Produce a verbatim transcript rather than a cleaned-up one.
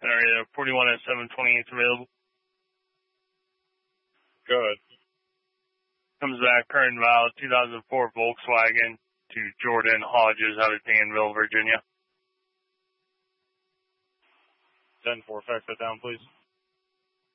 Area forty-one at seven twenty-eight available. Go ahead. Comes back, current valid two thousand four Volkswagen to Jordan Hodges out of Danville, Virginia. ten four, fax that down, please.